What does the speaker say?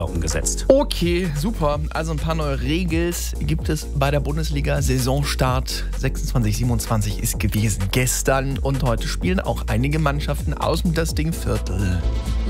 umgesetzt. Okay, super. Also ein paar neue Regeln gibt es bei der Bundesliga. Saisonstart 26/27 ist gewesen gestern und heute spielen auch einige Mannschaften aus dem Ding-Viertel.